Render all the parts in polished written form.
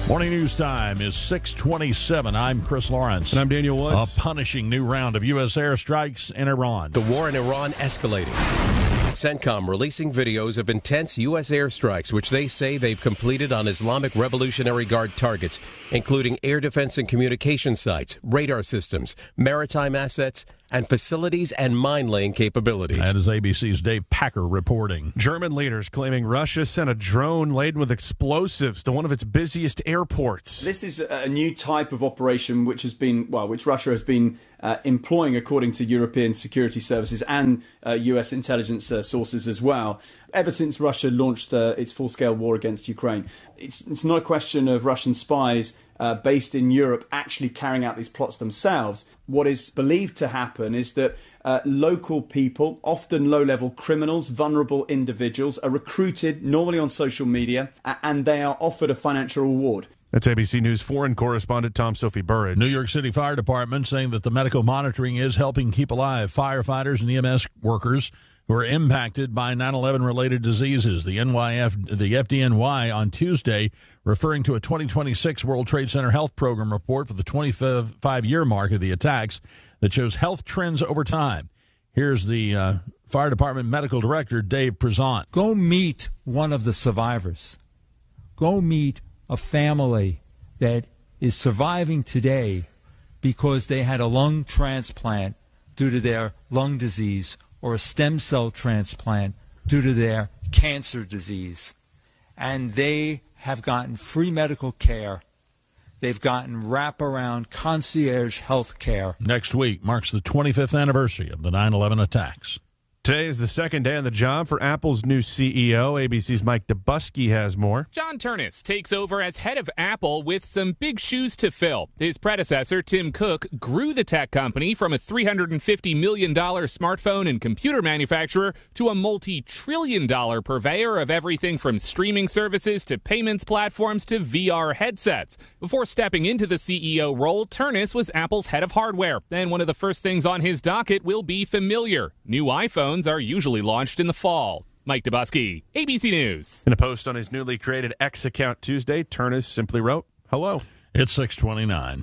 Morning news time is 6:27. I'm Chris Lawrence. And I'm Daniel Woods. A punishing new round of U.S. airstrikes in Iran. The war in Iran escalating. CENTCOM releasing videos of intense U.S. airstrikes, which they say they've completed on Islamic Revolutionary Guard targets, including air defense and communication sites, radar systems, maritime assets, and facilities and mine-laying capabilities. That is ABC's Dave Packer reporting. German leaders claiming Russia sent a drone laden with explosives to one of its busiest airports. This is a new type of operation which Russia has been employing, according to European security services and U.S. intelligence sources as well, ever since Russia launched its full-scale war against Ukraine. It's not a question of Russian spies based in Europe actually carrying out these plots themselves. What is believed to happen is that local people, often low-level criminals, vulnerable individuals, are recruited normally on social media and they are offered a financial reward. That's ABC News foreign correspondent Tom Sophie Burridge. New York City Fire Department saying that the medical monitoring is helping keep alive firefighters and EMS workers who are impacted by 9/11-related diseases. The FDNY on Tuesday referring to a 2026 World Trade Center Health Program report for the 25-year mark of the attacks that shows health trends over time. Here's the Fire Department Medical Director, Dave Prezant. Go meet one of the survivors. Go meet a family that is surviving today because they had a lung transplant due to their lung disease or a stem cell transplant due to their cancer disease. And they have gotten free medical care. They've gotten wraparound concierge health care. Next week marks the 25th anniversary of the 9/11 attacks. Today is the second day on the job for Apple's new CEO. ABC's Mike Dubusky has more. John Ternus takes over as head of Apple with some big shoes to fill. His predecessor, Tim Cook, grew the tech company from a $350 million smartphone and computer manufacturer to a multi-trillion-dollar purveyor of everything from streaming services to payments platforms to VR headsets. Before stepping into the CEO role, Ternus was Apple's head of hardware, and one of the first things on his docket will be familiar. New iPhones are usually launched in the fall. Mike Dubusky, ABC News. In a post on his newly created X account Tuesday, Ternus simply wrote, "Hello." It's 6:29.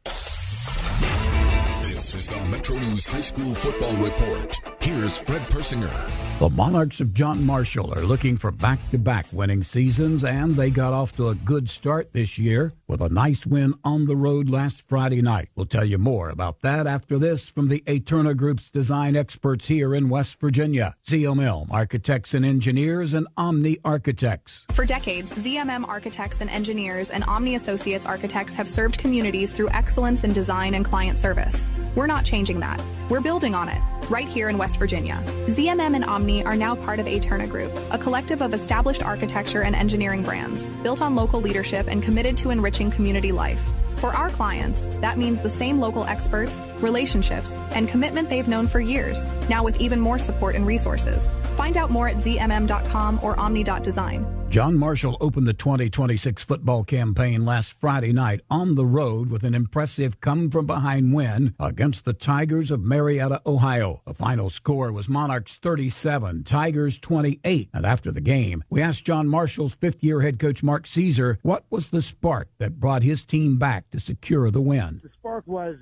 This is the Metro News High School Football Report. Here's Fred Persinger. The Monarchs of John Marshall are looking for back-to-back winning seasons, and they got off to a good start this year with a nice win on the road last Friday night. We'll tell you more about that after this from the Eterna Group's design experts here in West Virginia. ZMM Architects and Engineers and Omni Architects. For decades, ZMM Architects and Engineers and Omni Associates Architects have served communities through excellence in design and client service. We're not changing that. We're building on it, right here in West Virginia. ZMM and Omni are now part of Eterna Group, a collective of established architecture and engineering brands, built on local leadership and committed to enriching community life. For our clients, that means the same local experts, relationships, and commitment they've known for years, now with even more support and resources. Find out more at zmm.com or omni.design. John Marshall opened the 2026 football campaign last Friday night on the road with an impressive come-from-behind win against the Tigers of Marietta, Ohio. The final score was Monarchs 37, Tigers 28. And after the game, we asked John Marshall's fifth-year head coach Mark Caesar what was the spark that brought his team back to secure the win. The spark was,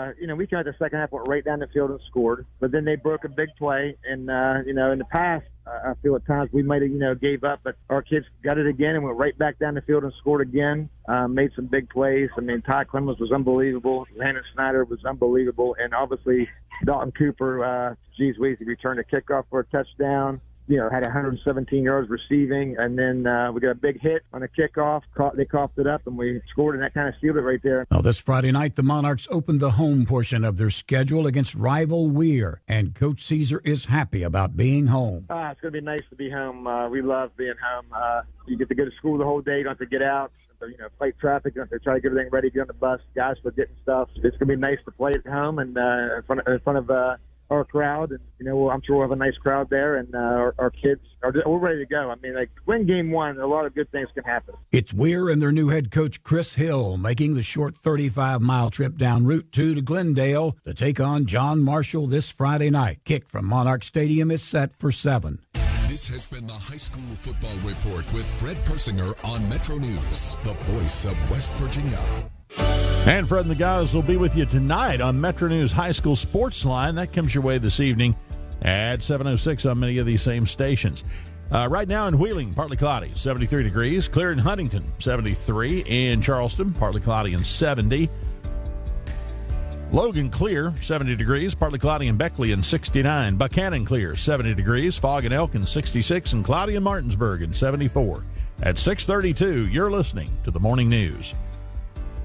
we came out the second half, went right down the field and scored, but then they broke a big play. And, in the past, I feel at times we might have, gave up, but our kids got it again and went right back down the field and scored again. Made some big plays. I mean, Ty Clemens was unbelievable. Landon Snyder was unbelievable. And obviously, Dalton Cooper, he returned a kickoff for a touchdown. Had 117 yards receiving, and then we got a big hit on a kickoff. They coughed it up, and we scored, and that kind of sealed it right there. Now, this Friday night, the Monarchs opened the home portion of their schedule against rival Weir, and Coach Caesar is happy about being home. It's going to be nice to be home. We love being home. You get to go to school the whole day. You don't have to get out. Fight traffic. You don't have to try to get everything ready, get on the bus. Guys for getting stuff. It's going to be nice to play at home and in front of our crowd, and I'm sure we'll have a nice crowd there, and our kids we're ready to go. I mean, win game one, a lot of good things can happen. It's Weir and their new head coach Chris Hill making the short 35-mile trip down Route 2 to Glendale to take on John Marshall this Friday night. Kick from Monarch Stadium is set for 7. This has been the High School Football Report with Fred Persinger on Metro News, the voice of West Virginia. And Fred and the guys will be with you tonight on Metro News High School Sports Line. That comes your way this evening at 7:06 on many of these same stations. Right now in Wheeling, partly cloudy, 73 degrees. Clear in Huntington, 73. In Charleston, partly cloudy and 70. Logan clear, 70 degrees. Partly cloudy in Beckley and 69. Buchanan clear, 70 degrees. Fog in Elkin, 66. And cloudy in Martinsburg and 74. At 6:32, you're listening to the Morning News.